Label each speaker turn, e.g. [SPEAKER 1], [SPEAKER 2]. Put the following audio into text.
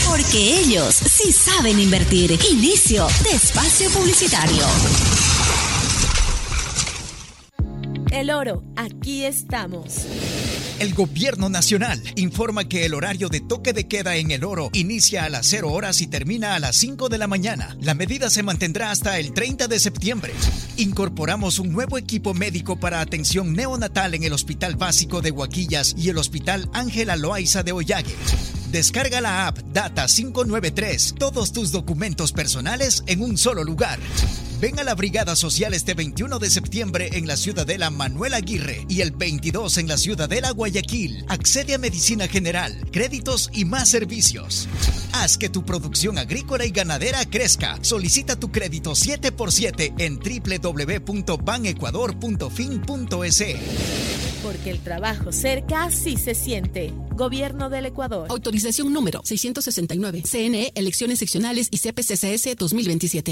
[SPEAKER 1] Porque ellos sí saben invertir. Inicio de espacio publicitario.
[SPEAKER 2] El Oro, aquí estamos.
[SPEAKER 3] El Gobierno Nacional informa que el horario de toque de queda en El Oro inicia a las 0 horas y termina a las 5 de la mañana. La medida se mantendrá hasta el 30 de septiembre. Incorporamos un nuevo equipo médico para atención neonatal en el Hospital Básico de Huaquillas y el Hospital Ángela Loaiza de Ollague. Descarga la app Data 593. Todos tus documentos personales en un solo lugar. Ven a la Brigada Social este 21 de septiembre en la Ciudadela Manuel Aguirre y el 22 en la Ciudadela Guayaquil. Accede a medicina general, créditos y más servicios. Haz que tu producción agrícola y ganadera crezca. Solicita tu crédito 7x7 en www.banecuador.fin.es.
[SPEAKER 2] Porque el trabajo cerca sí se siente. Gobierno del Ecuador.
[SPEAKER 4] Autorización número 669. CNE, Elecciones Seccionales y CPCCS 2027.